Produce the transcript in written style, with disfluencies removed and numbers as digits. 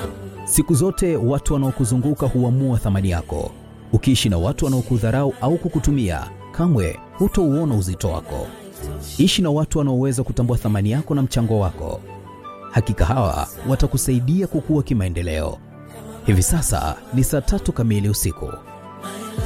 Siku zote watu wanaokuzunguka huamua thamani yako. Ukiishi na watu wanaokudharau au kukutumia, kamwe hutauona uzito wako. Ishi na watu wanaoweza kutambua thamani yako na mchango wako. Hakika hawa watakusaidia kukua kimaendeleo. Hivi sasa ni saa 3 kamili usiku.